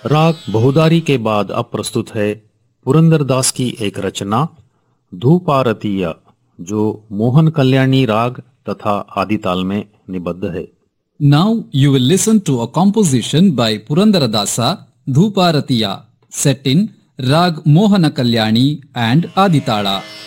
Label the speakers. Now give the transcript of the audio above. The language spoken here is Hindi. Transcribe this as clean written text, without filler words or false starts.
Speaker 1: राग बहुदारी के बाद अब प्रस्तुत है पुरंदरदास की एक रचना धूपारतीय, जो मोहन कल्याणी राग तथा आदिताल में निबद्ध है।
Speaker 2: Now you will listen to a composition by Purandaradasa, Dhuparatiya, set in Rag Mohana Kalyani and Aditala.